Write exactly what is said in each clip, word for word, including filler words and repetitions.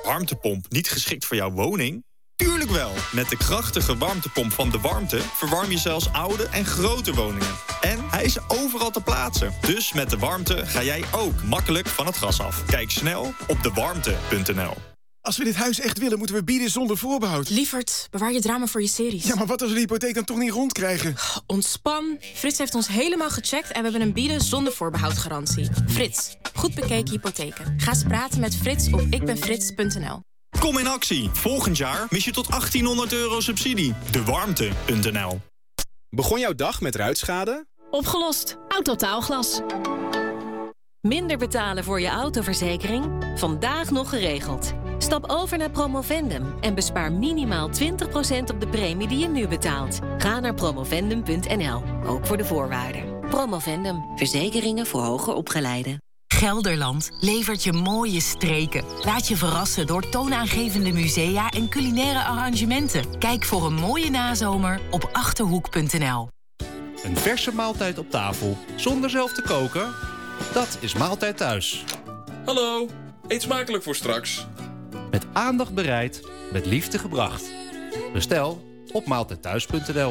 warmtepomp niet geschikt voor jouw woning? Tuurlijk wel! Met de krachtige warmtepomp van De Warmte verwarm je zelfs oude en grote woningen. En hij is overal te plaatsen. Dus met De Warmte ga jij ook makkelijk van het gas af. Kijk snel op de warmte punt n l. Als we dit huis echt willen, moeten we bieden zonder voorbehoud. Lievert, bewaar je drama voor je series. Ja, maar wat als we de hypotheek dan toch niet rondkrijgen? Ontspan. Frits heeft ons helemaal gecheckt en we hebben een bieden zonder voorbehoud garantie. Frits, goed bekeken hypotheken. Ga eens praten met Frits op ikbenfrits punt n l. Kom in actie. Volgend jaar mis je tot achttienhonderd euro subsidie. de warmte punt n l. Begon jouw dag met ruitschade? Opgelost. Autotaalglas. Minder betalen voor je autoverzekering? Vandaag nog geregeld. Stap over naar Promovendum en bespaar minimaal twintig procent op de premie die je nu betaalt. Ga naar promovendum punt n l, ook voor de voorwaarden. Promovendum, verzekeringen voor hoger opgeleiden. Gelderland levert je mooie streken. Laat je verrassen door toonaangevende musea en culinaire arrangementen. Kijk voor een mooie nazomer op achterhoek punt n l. Een verse maaltijd op tafel, zonder zelf te koken? Dat is Maaltijd Thuis. Hallo, eet smakelijk voor straks. Met aandacht bereid, met liefde gebracht. Bestel op maaltijd thuis punt n l.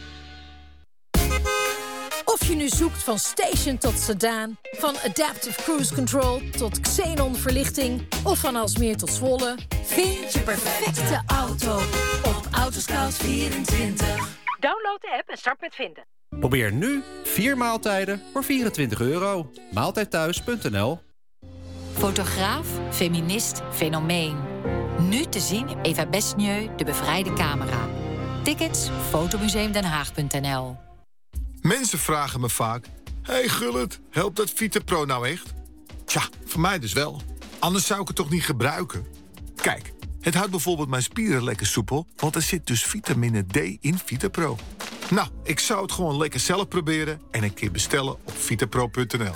Of je nu zoekt van station tot sedan, van adaptive cruise control tot xenon verlichting of van Alsmeer tot Zwolle, vind je perfecte auto op Autoscout vierentwintig. Download de app en start met vinden. Probeer nu vier maaltijden voor vierentwintig euro. maaltijd thuis punt n l. Fotograaf, feminist, fenomeen. Nu te zien in Eva Besnieu, De Bevrijde Camera. Tickets, fotomuseumdenhaag punt n l. Mensen vragen me vaak: hey Gullit, helpt dat VitaPro nou echt? Tja, voor mij dus wel. Anders zou ik het toch niet gebruiken? Kijk, het houdt bijvoorbeeld mijn spieren lekker soepel, want er zit dus vitamine D in VitaPro. Nou, ik zou het gewoon lekker zelf proberen en een keer bestellen op vitapro punt n l.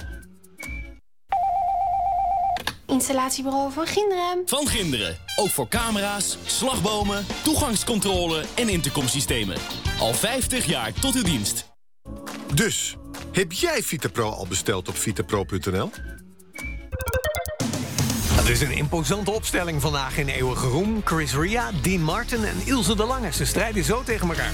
Installatiebureau van Ginderen. Van Ginderen. Ook voor camera's, slagbomen, toegangscontrole en intercomsystemen. Al vijftig jaar tot uw dienst. Dus, heb jij VitaPro al besteld op vitapro punt n l? Het is een imposante opstelling vandaag in Eeuwige Roem. Chris Ria, Dean Martin en Ilse de Lange. Ze strijden zo tegen elkaar.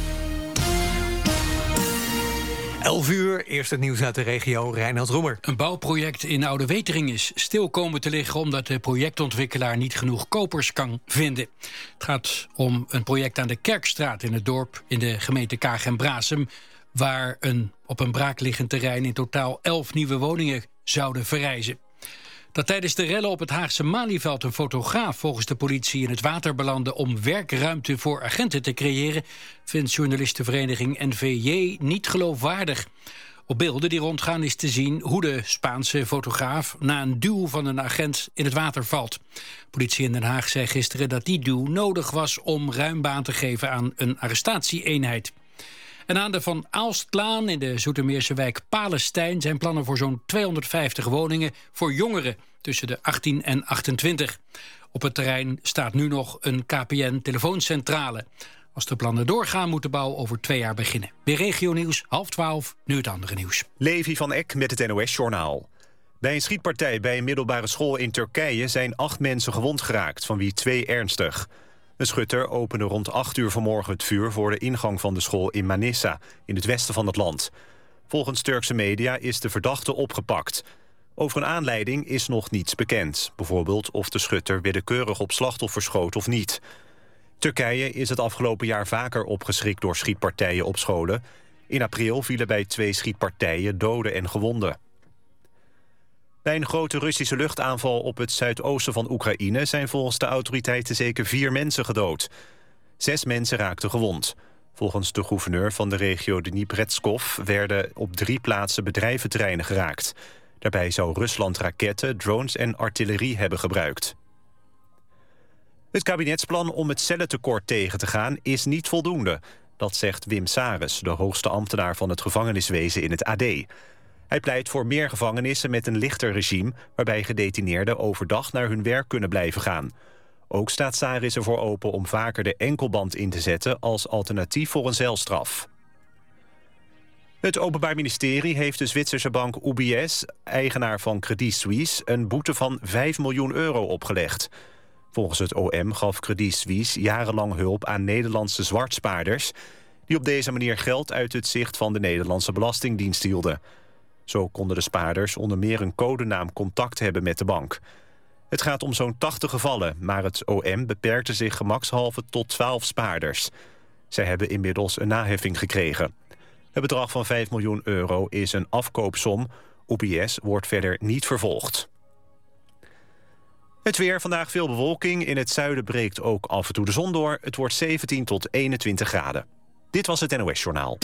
elf uur, eerst het nieuws uit de regio, Reinhard Roemer. Een bouwproject in Oude Wetering is stil komen te liggen omdat de projectontwikkelaar niet genoeg kopers kan vinden. Het gaat om een project aan de Kerkstraat in het dorp in de gemeente Kaag en Brasem, waar een, op een braakliggend terrein in totaal elf nieuwe woningen zouden verrijzen. Dat tijdens de rellen op het Haagse Malieveld een fotograaf volgens de politie in het water belandde om werkruimte voor agenten te creëren, vindt journalistenvereniging N V J niet geloofwaardig. Op beelden die rondgaan is te zien hoe de Spaanse fotograaf na een duw van een agent in het water valt. Politie in Den Haag zei gisteren dat die duw nodig was om ruim baan te geven aan een arrestatieeenheid. En aan de Van Aalstlaan in de Zoetermeerse wijk Palestijn zijn plannen voor zo'n tweehonderdvijftig woningen voor jongeren tussen de achttien en achtentwintig. Op het terrein staat nu nog een K P N-telefooncentrale. Als de plannen doorgaan, moet de bouw over twee jaar beginnen. Weer regionieuws, half twaalf, nu het andere nieuws. Levi van Eck met het N O S-journaal. Bij een schietpartij bij een middelbare school in Turkije zijn acht mensen gewond geraakt, van wie twee ernstig. Een schutter opende rond acht uur vanmorgen het vuur voor de ingang van de school in Manisa, in het westen van het land. Volgens Turkse media is de verdachte opgepakt. Over een aanleiding is nog niets bekend. Bijvoorbeeld of de schutter willekeurig op slachtoffers schoot of niet. Turkije is het afgelopen jaar vaker opgeschrikt door schietpartijen op scholen. In april vielen bij twee schietpartijen doden en gewonden. Bij een grote Russische luchtaanval op het zuidoosten van Oekraïne zijn volgens de autoriteiten zeker vier mensen gedood. Zes mensen raakten gewond. Volgens de gouverneur van de regio Dnipretskov werden op drie plaatsen bedrijventerreinen geraakt. Daarbij zou Rusland raketten, drones en artillerie hebben gebruikt. Het kabinetsplan om het cellentekort tegen te gaan is niet voldoende. Dat zegt Wim Sares, de hoogste ambtenaar van het gevangeniswezen in het A D. Hij pleit voor meer gevangenissen met een lichter regime, waarbij gedetineerden overdag naar hun werk kunnen blijven gaan. Ook staat Saris ervoor open om vaker de enkelband in te zetten als alternatief voor een celstraf. Het Openbaar Ministerie heeft de Zwitserse bank U B S, eigenaar van Credit Suisse, een boete van vijf miljoen euro opgelegd. Volgens het O M gaf Credit Suisse jarenlang hulp aan Nederlandse zwartspaarders die op deze manier geld uit het zicht van de Nederlandse Belastingdienst hielden. Zo konden de spaarders onder meer een codenaam contact hebben met de bank. Het gaat om zo'n tachtig gevallen, maar het O M beperkte zich gemakshalve tot twaalf spaarders. Zij hebben inmiddels een naheffing gekregen. Het bedrag van vijf miljoen euro is een afkoopsom. O B S wordt verder niet vervolgd. Het weer, vandaag veel bewolking. In het zuiden breekt ook af en toe de zon door. Het wordt zeventien tot eenentwintig graden. Dit was het N O S-journaal.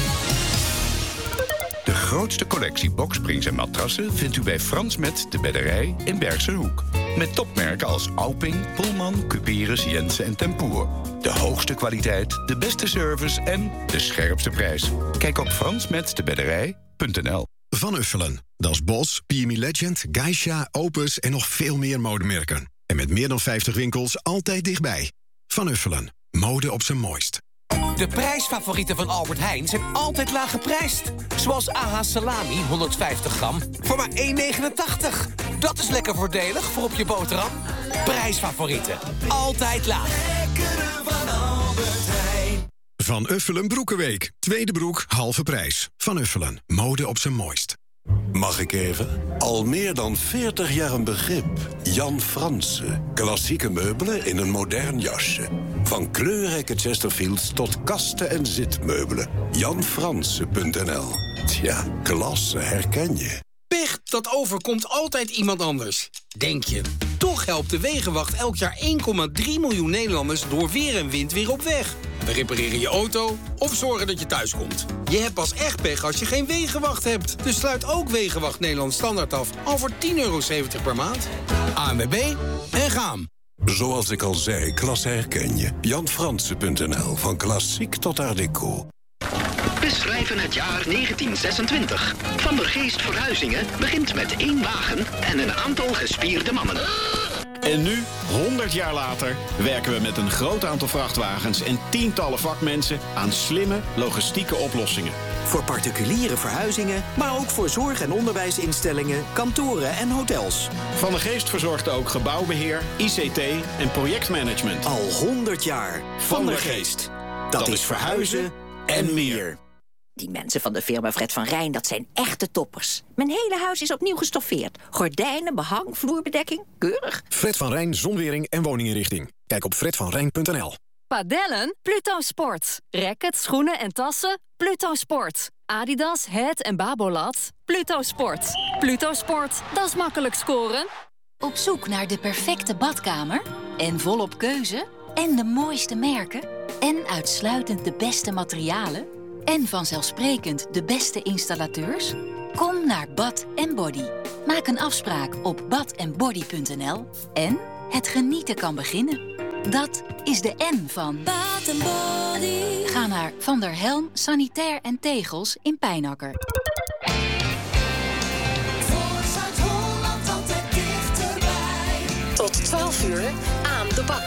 De grootste collectie boksprings en matrassen vindt u bij Frans Met de Bedderij in Bergse Hoek. Met topmerken als Alping, Pullman, Cuperus, Jensen en Tempoer. De hoogste kwaliteit, de beste service en de scherpste prijs. Kijk op frans met de bedderij punt n l. Van Uffelen. Dat is Bos, P M E Legend, Geisha, Opus en nog veel meer modemerken. En met meer dan vijftig winkels altijd dichtbij. Van Uffelen. Mode op zijn mooist. De prijsfavorieten van Albert Heijn zijn altijd laag geprijsd. Zoals A H Salami, honderdvijftig gram, voor maar één negenentachtig. Dat is lekker voordelig voor op je boterham. Prijsfavorieten. Altijd laag. Van Albert Heijn. Van Uffelen Broekenweek. Tweede broek, halve prijs. Van Uffelen. Mode op zijn mooist. Mag ik even? Al meer dan veertig jaar een begrip. Jan Fransen. Klassieke meubelen in een modern jasje. Van kleurrijke Chesterfields tot kasten en zitmeubelen. jan fransen punt n l. Tja, klasse herken je. Pech, dat overkomt altijd iemand anders. Denk je. Toch helpt de Wegenwacht elk jaar één komma drie miljoen Nederlanders door weer en wind weer op weg. We repareren je auto of zorgen dat je thuis komt. Je hebt pas echt pech als je geen Wegenwacht hebt. Dus sluit ook Wegenwacht Nederland Standaard af. Al voor tien euro zeventig per maand. A N W B en gaan. Zoals ik al zei, klasse herken je. jan fransen punt n l. Van klassiek tot art déco. We schrijven het jaar negentien zesentwintig. Van der Geest Verhuizingen begint met één wagen en een aantal gespierde mannen. En nu, honderd jaar later, werken we met een groot aantal vrachtwagens en tientallen vakmensen aan slimme logistieke oplossingen. Voor particuliere verhuizingen, maar ook voor zorg- en onderwijsinstellingen, kantoren en hotels. Van der Geest verzorgt ook gebouwbeheer, I C T en projectmanagement. Al honderd jaar. Van der Geest. Dat is verhuizen en meer. Die mensen van de firma Fred van Rijn, dat zijn echte toppers. Mijn hele huis is opnieuw gestoffeerd. Gordijnen, behang, vloerbedekking, keurig. Fred van Rijn Zonwering en woninginrichting. Kijk op fred van rijn punt n l. Padellen? Pluto Sport. Rackets, schoenen en tassen? Pluto Sport. Adidas, Het en Babolat? Pluto Sport. Pluto Sport, dat is makkelijk scoren. Op zoek naar de perfecte badkamer? En volop keuze? En de mooiste merken? En uitsluitend de beste materialen? En vanzelfsprekend de beste installateurs? Kom naar Bad en Body. Maak een afspraak op bad en body punt n l. En het genieten kan beginnen. Dat is de N van Bad en Body. Ga naar Van der Helm Sanitair en Tegels in Pijnakker. Tot twaalf uur aan de bak.